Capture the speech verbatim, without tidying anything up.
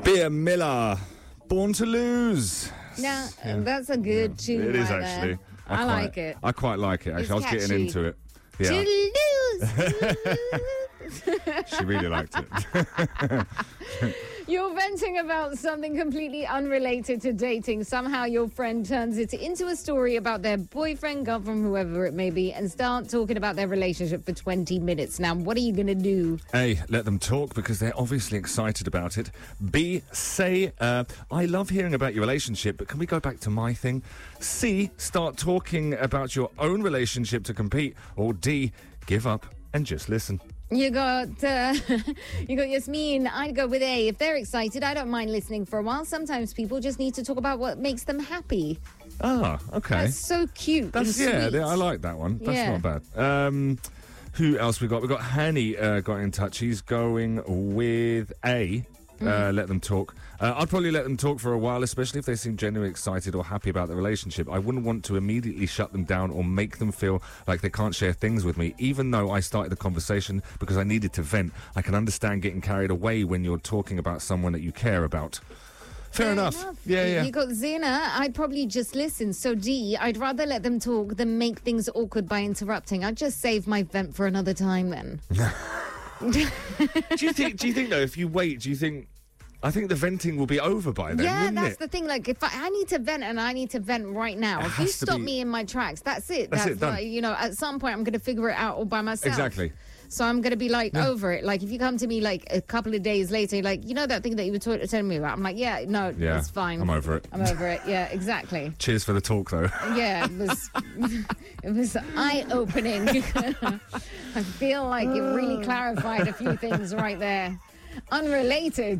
Bea Miller, Born to Lose. Yeah, that's a good Yeah, tune. it is right actually. There. I, I quite, like it. I quite like it, actually. It's I was getting catchy. into it. Yeah. To lose. She really liked it. You're venting about something completely unrelated to dating. Somehow your friend turns it into a story about their boyfriend, girlfriend, whoever it may be, and start talking about their relationship for twenty minutes. Now, what are you going to do? A, let them talk because they're obviously excited about it. B, say, uh, I love hearing about your relationship, but can we go back to my thing? C, start talking about your own relationship to compete. Or D, give up and just listen. You got uh, you got Yasmin. I'd go with A. If they're excited, I don't mind listening for a while. Sometimes people just need to talk about what makes them happy. Ah, okay. That's so cute. That's and yeah, sweet. I like that one. That's Yeah. not bad. Um, who else we got? We got Hanny uh, got in touch. He's going with A. Uh, let them talk. Uh, I'd probably let them talk for a while, especially if they seem genuinely excited or happy about the relationship. I wouldn't want to immediately shut them down or make them feel like they can't share things with me, even though I started the conversation because I needed to vent. I can understand getting carried away when you're talking about someone that you care about. Fair, Fair enough. enough. Yeah, yeah. You got Zena. I'd probably just listen. So D, I'd rather let them talk than make things awkward by interrupting. I'd just save my vent for another time then. do you think? Do you think though? If you wait, do you think? I think the venting will be over by then. Yeah, wouldn't that's it? the thing. Like, if I, I need to vent and I need to vent right now, It if you has to stop be- me in my tracks, that's it. That's it, done. like, you know, at some point I'm going to figure it out all by myself. Exactly. So I'm going to be like over it. Like, if you come to me like a couple of days later, you're like, you know that thing that you were t- telling me about? I'm like, yeah, no, Yeah, it's fine. I'm over it. I'm over it. Yeah, exactly. Cheers for the talk, though. Yeah, it was it was eye-opening. I feel like it really clarified a few things right there. Unrelated